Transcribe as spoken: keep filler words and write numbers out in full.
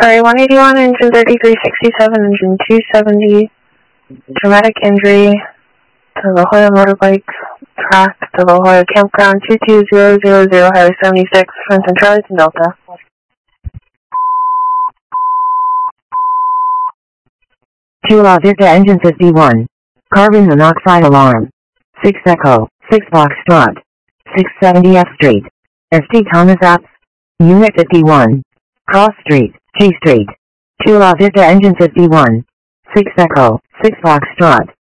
Sorry, one eighty-one, engine thirty-three sixty-seven, engine two seventy. Traumatic injury to La Jolla Motorbike Track to La Jolla Campground two two zero zero zero, Highway seventy-six, Friends and Charlie to Delta. Chula Vista engine fifty-one. Carbon monoxide alarm. six Echo, six Foxtrot. six seventy F Street. S T Thomas Apps. Unit fifty-one. Cross Street, G Street. Chula Vista engine fifty-one. six Echo, six Foxtrot.